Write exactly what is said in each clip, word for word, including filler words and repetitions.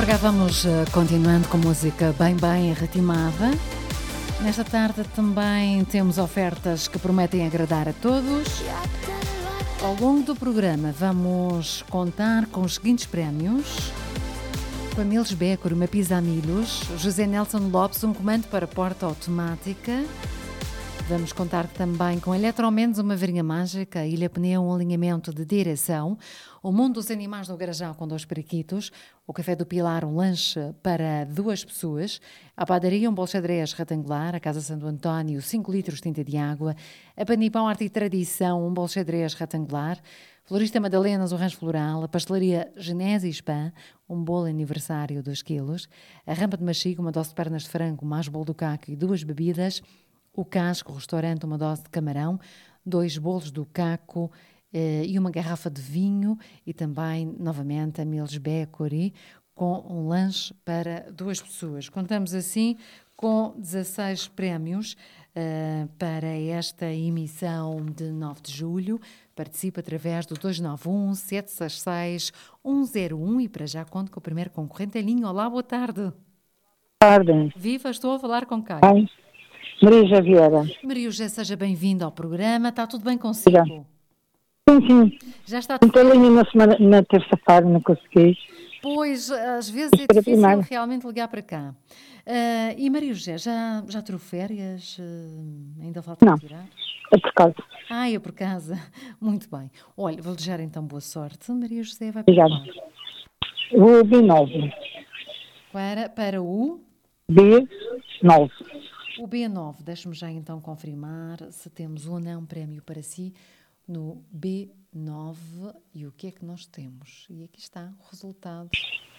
cá vamos uh, continuando com música bem, bem ritmada. Nesta tarde também temos ofertas que prometem agradar a todos. Ao longo do programa vamos contar com os seguintes prémios: com a Miles Bécor, uma pizza a milhos; José Nelson Lopes, um comando para porta automática. Vamos contar também com Eletromendes, uma varinha mágica; Ilha Pneu, um alinhamento de direção; o Mundo dos Animais no Garajal com dois periquitos; o Café do Pilar, um lanche para duas pessoas; a padaria, um bolo xadrez retangular; a Casa Santo António, cinco litros de tinta de água; a Panipão Arte e Tradição, um bolo xadrez retangular; Florista Madalenas, o rancho floral; a Pastelaria Genésio Spam, um bolo aniversário dois quilos; a Rampa de Machigo, uma dose de pernas de frango, mais bolo do caco e duas bebidas; o Casco Restaurante, uma dose de camarão, dois bolos do caco eh, e uma garrafa de vinho; e também, novamente, a Miles Bécori, com um lanche para duas pessoas. Contamos assim com dezasseis prémios uh, para esta emissão de nove de julho. Participa através do dois nove um, sete seis seis, um zero um e para já conto com o primeiro concorrente em linha. Olá, boa tarde. Boa tarde. Viva, estou a falar com quem? Ai, Maria José Vieira. Maria José, seja bem-vinda ao programa. Está tudo bem consigo? Já. Sim, sim. Já está Tentei linha na, semana, na terça-feira, não consegui. Pois, às vezes é difícil primeiro. realmente ligar para cá. Uh, e Maria José, já, já tirou férias? Uh, ainda falta não, tirar? é por casa. Ah, é por casa. Muito bem. Olha, vou desejar então boa sorte. Maria José vai para Obrigada. O B nove. Para, para o? B nove. O B nove. Deixe-me já então confirmar se temos ou não prémio para si no B nove. E o que é que nós temos? E aqui está o resultado.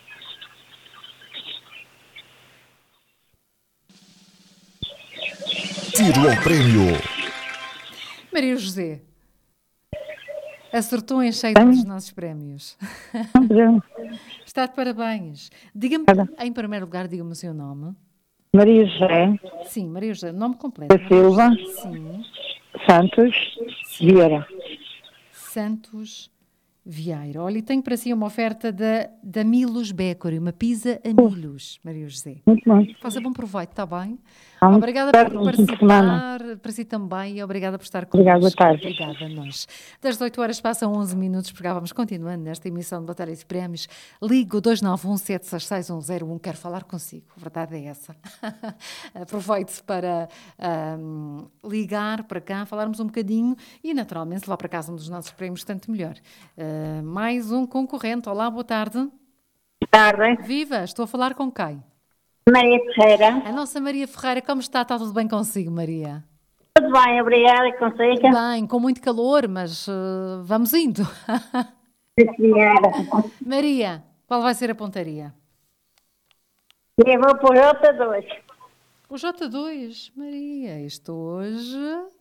Tiro ao prémio. Maria José, acertou em cheio dos nossos prémios. Está de parabéns. Diga-me, em primeiro lugar, diga-me o seu nome. Maria José. Sim, Maria José, nome completo. Da Silva. Sim. Santos. Sim. Vieira. Santos Vieira. Olha, e tenho para si uma oferta da, da Miles Bécori, uma pizza a milhos, Maria José. Muito bom. Faça bom proveito, está bem? Ah, obrigada por participar, para si também, e obrigada por estar connosco. Obrigada, boa tarde. Obrigada a nós. Das dezoito horas passam onze minutos, porque vamos continuando nesta emissão de Batalhas e Prémios. Ligo dois nove um, sete seis seis, um zero um, quero falar consigo, a verdade é essa. Aproveite-se para um, ligar para cá, falarmos um bocadinho e, naturalmente, se levar para casa um dos nossos prémios, tanto melhor. Uh, mais um concorrente. Olá, boa tarde. Boa tarde. Viva, estou a falar com quem? Maria Ferreira. A nossa Maria Ferreira, como está? Está tudo bem consigo, Maria? Tudo bem, obrigada, consigo. Bem, com muito calor, mas uh, vamos indo. Obrigada. Maria, qual vai ser a pontaria? Eu vou para o J dois. O J dois, Maria, isto hoje